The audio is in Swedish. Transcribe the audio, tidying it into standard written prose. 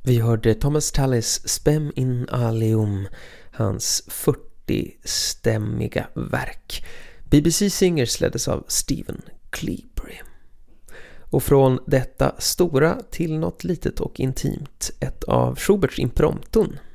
Vi hörde Thomas Tallis Spem in Alium, hans 40-stämmiga verk. BBC Singers leddes av Stephen Cleabury. Och från detta stora till något litet och intimt, ett av Schuberts imprompton.